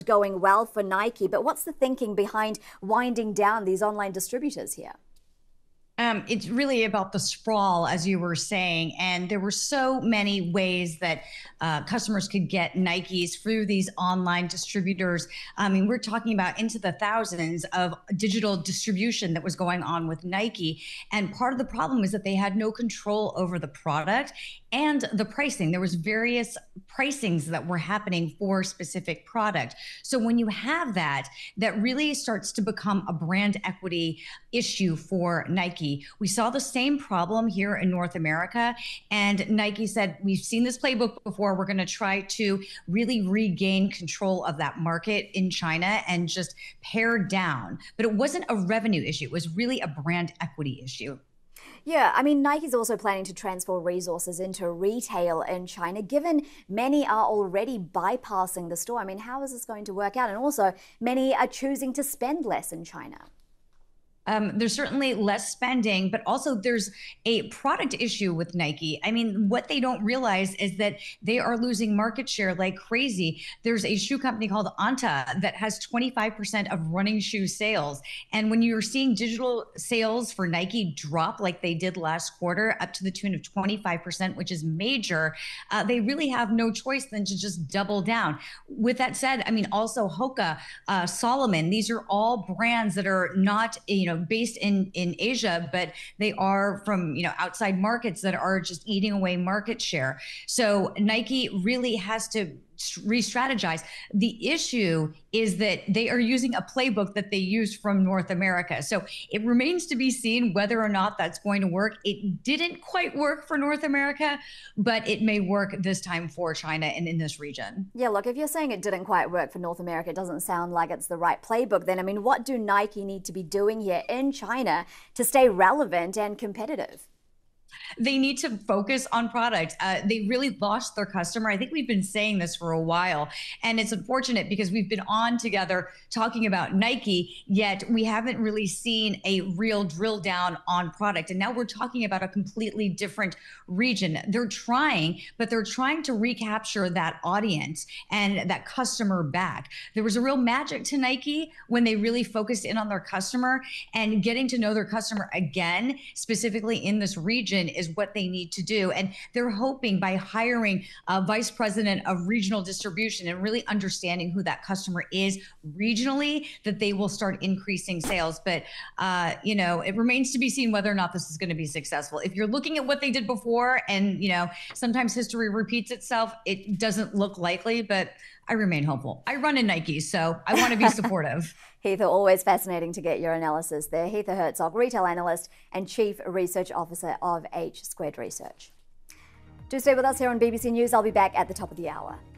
going well for Nike, but what's the thinking behind winding down these online distributors here? It's really about the sprawl, as you were saying. And there were so many ways that customers could get Nikes through these online distributors. I mean, we're talking about into the thousands of digital distribution that was going on with Nike. And part of the problem is that they had no control over the product and the pricing. There was various pricings that were happening for specific product. So when you have that, that really starts to become a brand equity issue for Nike. We saw the same problem here in North America, and Nike said, we've seen this playbook before. We're going to try to really regain control of that market in China and just pare down. But it wasn't a revenue issue. It was really a brand equity issue. Yeah, I mean, Nike's also planning to transfer resources into retail in China, given many are already bypassing the store. I mean, how is this going to work out? And also, many are choosing to spend less in China. There's certainly less spending, but also there's a product issue with Nike. I mean, what they don't realize is that they are losing market share like crazy. There's a shoe company called Anta that has 25% of running shoe sales. And when you're seeing digital sales for Nike drop like they did last quarter, up to the tune of 25%, which is major, they really have no choice than to just double down. With that said, I mean, also Hoka, Solomon, these are all brands that are not, based in Asia, but they are from, outside markets that are just eating away market share. So Nike really has to re-strategize. The issue is that they are using a playbook that they used from North America. So it remains to be seen whether or not that's going to work. It didn't quite work for North America, but it may work this time for China and in this region. Yeah, look, if you're saying it didn't quite work for North America, it doesn't sound like it's the right playbook then. I mean, what do Nike need to be doing here in China to stay relevant and competitive? They need to focus on product. They really lost their customer. I think we've been saying this for a while, and it's unfortunate because we've been on together talking about Nike, yet we haven't really seen a real drill down on product. And now we're talking about a completely different region. They're trying, but they're trying to recapture that audience and that customer back. There was a real magic to Nike when they really focused in on their customer, and getting to know their customer again, specifically in this region, is what they need to do. And they're hoping by hiring a vice president of regional distribution and really understanding who that customer is regionally, that they will start increasing sales. But, it remains to be seen whether or not this is going to be successful. If you're looking at what they did before and, sometimes history repeats itself, it doesn't look likely, but I remain hopeful. I run in Nike, so I want to be supportive. Heather, always fascinating to get your analysis there. Heather Herzog, retail analyst and chief research officer of H Squared Research. Do stay with us here on BBC News. I'll be back at the top of the hour.